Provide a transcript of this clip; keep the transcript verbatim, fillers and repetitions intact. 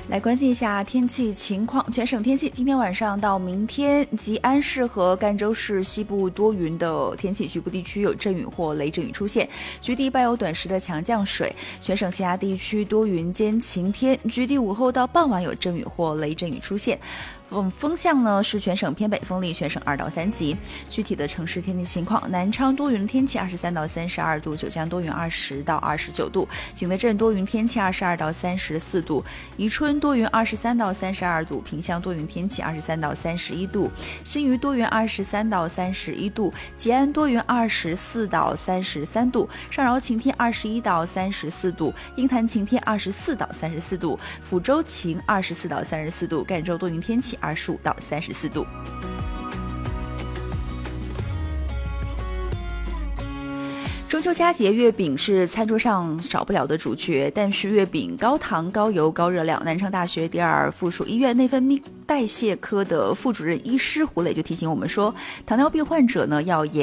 来关心一下天气情况，全省天气今天晚上到明天，吉安市和赣州市西部多云的天气，局部地区有阵雨或雷阵雨出现，局地伴有短时的强降水。全省其他地区多云间晴天，局地午后到傍晚有阵雨或雷阵雨出现。嗯，风向呢是全省偏北风力，全省二到三级。具体的城市天气情况：南昌多云天气，二十三到三十二度；九江多云，二十到二十九度；景德镇多云天气，二十二到三十四度；宜春多云，二十三到三十二度；萍乡多云天气，二十三到三十一度；新余多云，二十三到三十一度；吉安多云，二十四到三十三度；上饶晴天，二十一到三十四度；鹰潭晴天，二十四到三十四度；抚州晴，二十四到三十四度；赣州多云天气，二十五到三十四度。中秋佳节，月饼是餐桌上少不了的主角，但是月饼高糖、高油、高热量。南昌大学第二附属医院内分泌代谢科的副主任医师胡磊就提醒我们说，糖尿病患者呢要严